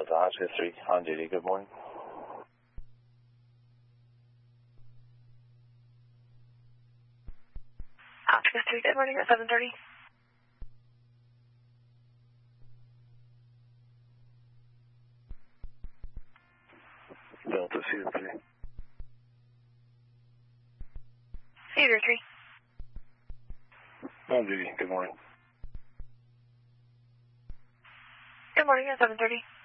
Delta Oscar 3 on duty. Good morning. Oscar 3, good morning at 7:30. Delta Cedar 3. Cedar 3. On duty. Good morning. Good morning at 7:30.